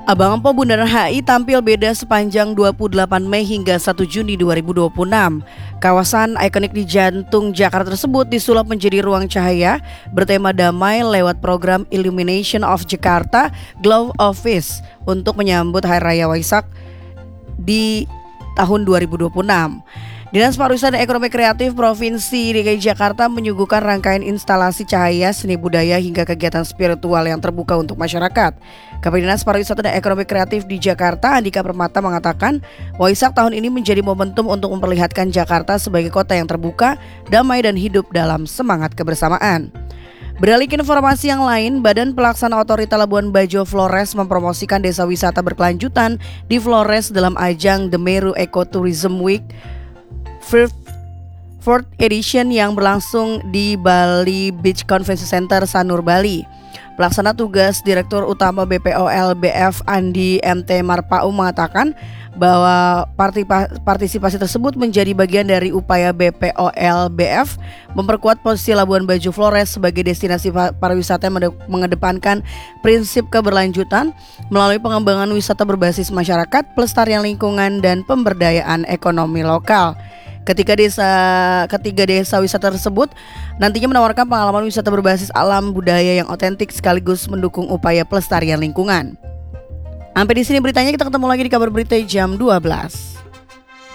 Abang Empo Bundaran HI tampil beda sepanjang 28 Mei hingga 1 Juni 2026. Kawasan ikonik di jantung Jakarta tersebut disulap menjadi ruang cahaya bertema damai lewat program Illumination of Jakarta Glow of Peace untuk menyambut Hari Raya Waisak di tahun 2026. Dinas Pariwisata dan Ekonomi Kreatif Provinsi DKI Jakarta menyuguhkan rangkaian instalasi cahaya, seni budaya hingga kegiatan spiritual yang terbuka untuk masyarakat. Kepala Dinas Pariwisata dan Ekonomi Kreatif di Jakarta, Andika Permata mengatakan, Waisak tahun ini menjadi momentum untuk memperlihatkan Jakarta sebagai kota yang terbuka, damai dan hidup dalam semangat kebersamaan. Beralih ke informasi yang lain, Badan Pelaksana Otorita Labuan Bajo Flores mempromosikan desa wisata berkelanjutan di Flores dalam ajang The Meru Ecotourism Week Fourth Edition yang berlangsung di Bali Beach Convention Center, Sanur, Bali. Pelaksana tugas Direktur Utama BPOL BF Andi MT Marpau mengatakan bahwa partisipasi tersebut menjadi bagian dari upaya BPOL BF memperkuat posisi Labuan Bajo Flores sebagai destinasi pariwisata yang mengedepankan prinsip keberlanjutan melalui pengembangan wisata berbasis masyarakat, pelestarian lingkungan, dan pemberdayaan ekonomi lokal. Ketiga desa wisata tersebut nantinya menawarkan pengalaman wisata berbasis alam budaya yang otentik sekaligus mendukung upaya pelestarian lingkungan. Sampai di sini beritanya, kita ketemu lagi di kabar berita jam 12.